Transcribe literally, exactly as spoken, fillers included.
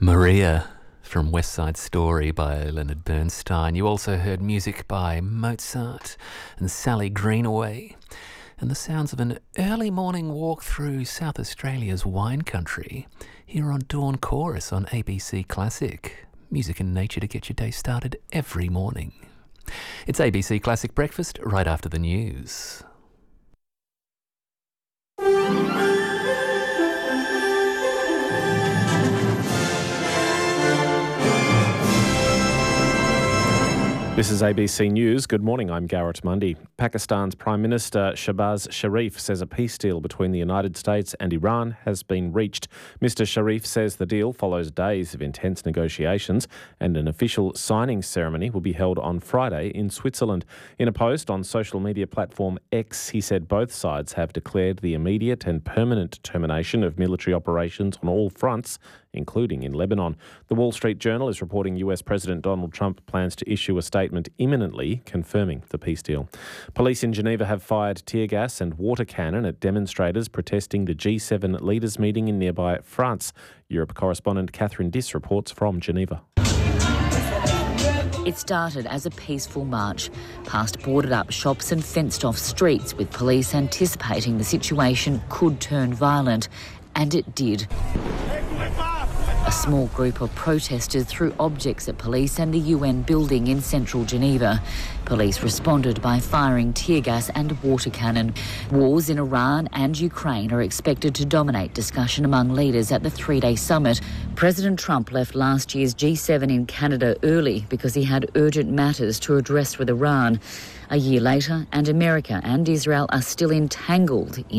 Maria from West Side Story by Leonard Bernstein. You also heard music by Mozart and Sally Greenaway, and the sounds of an early morning walk through South Australia's wine country here on Dawn Chorus on A B C Classic. Music and nature to get your day started every morning. It's A B C Classic Breakfast right after the news. This is A B C News. Good morning, I'm Garrett Mundy. Pakistan's Prime Minister Shahbaz Sharif says a peace deal between the United States and Iran has been reached. Mister Sharif says the deal follows days of intense negotiations and an official signing ceremony will be held on Friday in Switzerland. In a post on social media platform X, he said both sides have declared the immediate and permanent termination of military operations on all fronts, including in Lebanon. The Wall Street Journal is reporting U S President Donald Trump plans to issue a statement imminently confirming the peace deal. Police in Geneva have fired tear gas and water cannon at demonstrators protesting the G seven leaders meeting in nearby France. Europe correspondent Catherine Diss reports from Geneva. It started as a peaceful march, past boarded-up shops and fenced-off streets, with police anticipating the situation could turn violent, and it did. A small group of protesters threw objects at police and the U N building in central Geneva. Police responded by firing tear gas and water cannon. Wars in Iran and Ukraine are expected to dominate discussion among leaders at the three-day summit. President Trump left last year's G seven in Canada early because he had urgent matters to address with Iran. A year later, and America and Israel are still entangled in